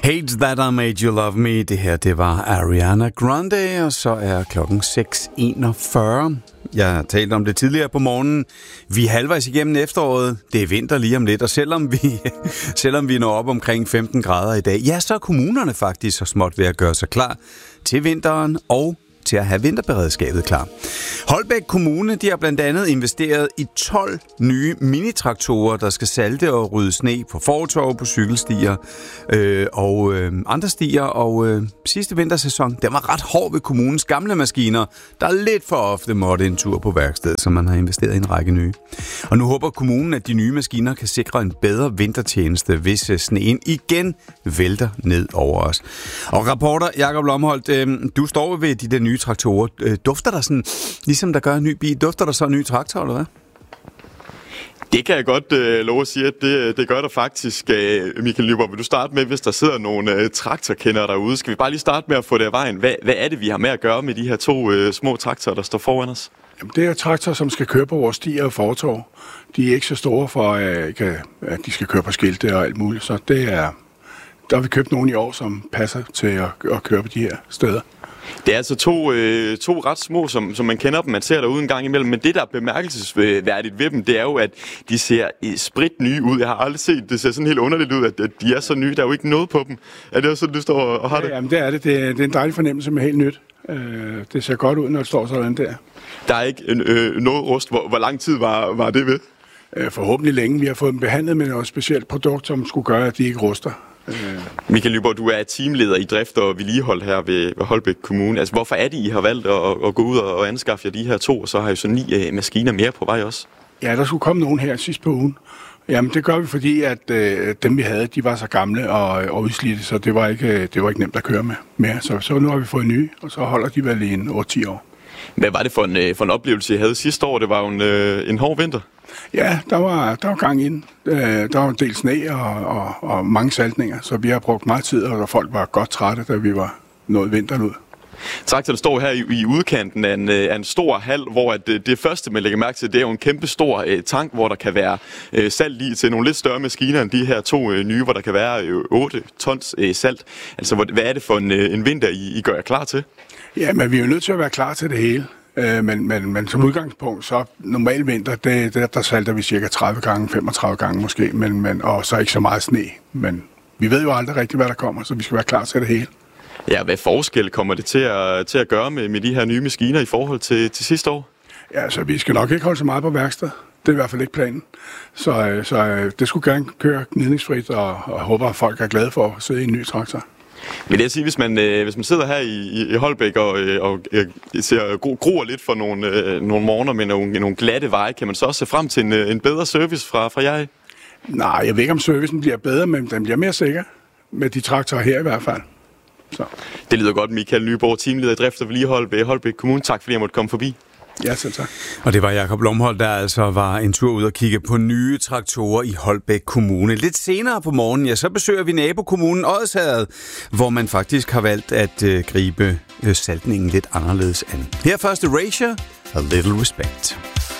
Hate That I Made You Love Me. Det her, det var Ariana Grande, og så er klokken 6:41. Jeg har talt om det tidligere på morgenen. Vi er halvvejs igennem efteråret. Det er vinter lige om lidt, og selvom vi når op omkring 15 grader i dag, ja, så er kommunerne faktisk så småt ved at gøre sig klar til vinteren og til at have vinterberedskabet klar. Holbæk Kommune, de har blandt andet investeret i 12 nye minitraktorer, der skal salte og rydde sne på fortov, på cykelstier og andre stier. Og sidste vintersæson, den var ret hård ved kommunens gamle maskiner, der lidt for ofte måtte en tur på værkstedet, så man har investeret i en række nye. Og nu håber kommunen, at de nye maskiner kan sikre en bedre vintertjeneste, hvis sneen igen vælter ned over os. Og reporter Jakob Lomholt, du står ved de der nye traktorer. Dufter der sådan, ligesom der gør en ny bil, dufter der så en ny traktor, eller hvad? Det kan jeg godt love at sige, at det gør der faktisk. Michael Nyborg, vil du starte med, hvis der sidder nogle traktorkendere derude? Skal vi bare lige starte med at få det af vejen? Hvad er det, vi har med at gøre med de her to små traktorer, der står foran os? Jamen, det er traktorer, som skal køre på vores stier og fortov. De er ikke så store for, at de skal køre på skilte og alt muligt. Så der har vi købt nogle i år, som passer til at køre på de her steder. Det er altså to ret små, som man kender dem, man ser derude en gang imellem, men det, der er bemærkelsesværdigt ved dem, det er jo, at de ser sprit nye ud. Jeg har aldrig set, det ser sådan helt underligt ud, at de er så nye. Der er jo ikke noget på dem. Er det også sådan, du står og har det? Jamen, det er det. Det er en dejlig fornemmelse med helt nyt. Det ser godt ud, når det står sådan der. Der er ikke noget rust. Hvor lang tid var det ved? Forhåbentlig længe. Vi har fået dem behandlet med noget specielt produkt, som skulle gøre, at de ikke ruster. Michael Nyborg, du er teamleder i drift og vedligehold her ved Holbæk Kommune. Altså, hvorfor er det, I har valgt at gå ud og anskaffe jer de her to, og så har I så 9 maskiner mere på vej også? Ja, der skulle komme nogen her sidst på ugen. Jamen, det gør vi, fordi at dem, vi havde, de var så gamle og udslidte, så det var ikke nemt at køre med mere. Så nu har vi fået nye, og så holder de vel i 8-10 år. Hvad var det for en oplevelse, I havde sidste år? Det var jo en hård vinter. Ja, der var gang ind. Der var en del sne og mange saltninger, så vi har brugt meget tid, og folk var godt trætte, da vi var nået vinteren ud. Traktoren står her i udkanten af en stor hal, hvor det første, man lægger mærke til, det er jo en kæmpe stor tank, hvor der kan være salt i til nogle lidt større maskiner end de her to nye, hvor der kan være 8 tons salt. Altså, hvad er det for en vinter, I gør jer klar til? Ja, men vi er jo nødt til at være klar til det hele. Men som udgangspunkt, så normal vinter, der salter vi cirka 30 gange, 35 gange måske, og så ikke så meget sne. Men vi ved jo aldrig rigtigt, hvad der kommer, så vi skal være klar til det hele. Ja, hvad forskel kommer det til at gøre med de her nye maskiner i forhold til sidste år? Ja, så vi skal nok ikke holde så meget på værksted. Det er i hvert fald ikke planen. Så det skulle gerne køre gnidningsfrit, og håber, at folk er glade for at sidde i en ny traktor. Vil jeg sige, hvis man sidder her i Holbæk og ser gror lidt for nogle morgener med nogle glatte veje, kan man så også se frem til en bedre service fra jer? Nej, jeg ved ikke, om servicen bliver bedre, men den bliver mere sikker med de traktorer her i hvert fald. Så. Det lyder godt, Michael Nyborg, teamleder i drift og vedligehold ved Holbæk Kommune. Tak fordi jeg måtte komme forbi. Ja, selv tak. Og det var Jakob Lomholt, der altså var en tur ud og kigge på nye traktorer i Holbæk Kommune. Lidt senere på morgenen, ja, så besøger vi nabokommunen Odsherred, hvor man faktisk har valgt at gribe saltningen lidt anderledes an. Her først Erasure, A Little Respect.